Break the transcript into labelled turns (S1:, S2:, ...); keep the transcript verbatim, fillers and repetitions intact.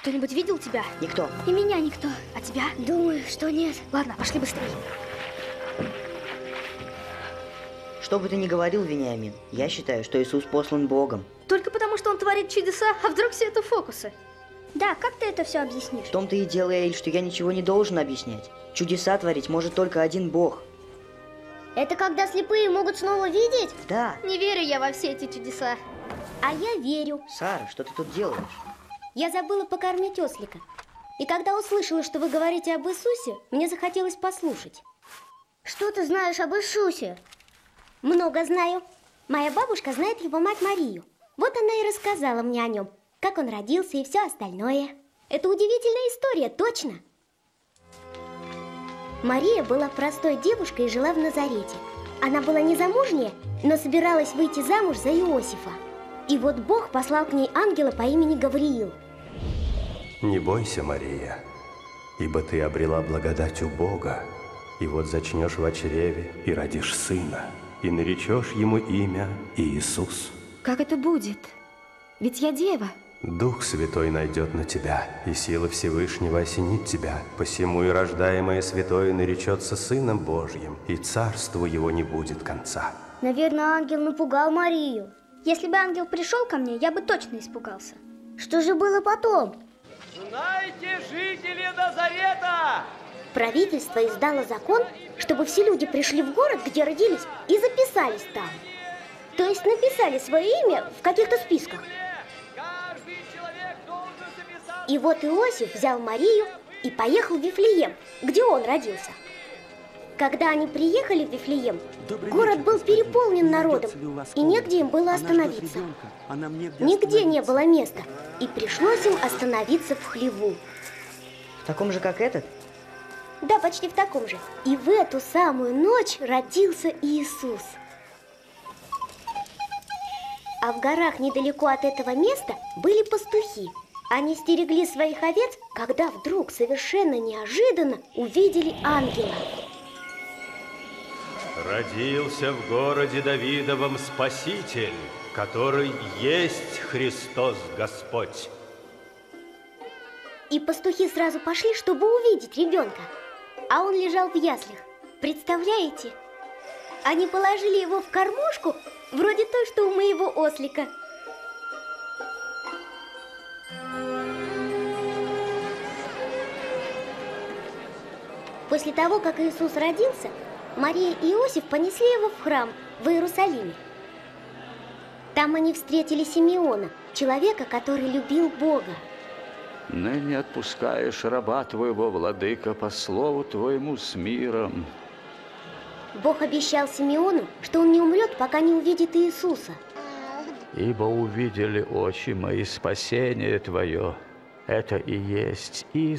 S1: Кто-нибудь видел тебя?
S2: Никто.
S1: И меня никто. А тебя?
S3: Думаю, что нет.
S1: Ладно, пошли быстрее.
S2: Что бы ты ни говорил, Вениамин, я считаю, что Иисус послан Богом.
S1: Только потому, что он творит чудеса, а вдруг все это фокусы?
S3: Да, как ты это все объяснишь?
S2: В том-то и дело, Эль, что я ничего не должен объяснять. Чудеса творить может только один Бог.
S3: Это когда слепые могут снова видеть?
S2: Да.
S1: Не верю я во все эти чудеса.
S3: А я верю.
S2: Сара, что ты тут делаешь?
S3: Я забыла покормить ослика. И когда услышала, что вы говорите об Иисусе, мне захотелось послушать. Что ты знаешь об Иисусе? Много знаю. Моя бабушка знает его мать Марию. Вот она и рассказала мне о нем, как он родился и все остальное. Это удивительная история, точно. Мария была простой девушкой и жила в Назарете. Она была незамужняя, но собиралась выйти замуж за Иосифа. И вот Бог послал к ней ангела по имени Гавриил.
S4: Не бойся, Мария, ибо ты обрела благодать у Бога, и вот зачнешь во чреве и родишь сына, и наречешь ему имя Иисус.
S1: Как это будет? Ведь я дева.
S4: Дух Святой найдет на тебя, и сила Всевышнего осенит тебя, посему и рождаемое святое наречется Сыном Божьим, и царству его не будет конца.
S3: Наверное, ангел напугал Марию.
S1: Если бы ангел пришел ко мне, я бы точно испугался.
S3: Что же было потом?
S5: Знайте, жители Назарета!
S3: Правительство издало закон, чтобы все люди пришли в город, где родились, и записались там. То есть написали свое имя в каких-то списках.
S5: Каждый человек должен записать...
S3: И вот Иосиф взял Марию и поехал в Вифлеем, где он родился. Когда они приехали в Вифлеем, город был переполнен народом, и негде им было остановиться. Нигде не было места, и пришлось им остановиться в хлеву.
S2: В таком же, как этот?
S3: Да, почти в таком же. И в эту самую ночь родился Иисус. А в горах недалеко от этого места были пастухи. Они стерегли своих овец, когда вдруг совершенно неожиданно увидели ангела.
S4: Родился в городе Давидовом Спаситель, который есть Христос Господь.
S3: И пастухи сразу пошли, чтобы увидеть ребенка. А он лежал в яслях. Представляете? Они положили его в кормушку, вроде той, что у моего ослика. После того, как Иисус родился, Мария и Иосиф понесли его в храм в Иерусалиме. Там они встретили Симеона, человека, который любил Бога.
S6: Ныне отпускаешь раба твоего, владыка, по слову твоему с миром.
S3: Бог обещал Симеону, что он не умрет, пока не увидит Иисуса.
S6: Ибо увидели очи мои спасение твое. Это и есть Иисус.